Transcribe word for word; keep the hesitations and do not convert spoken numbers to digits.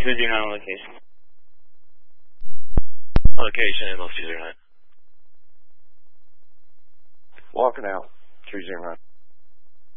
two zero nine location. Location, Ambulance two zero nine. Walking out, three zero nine.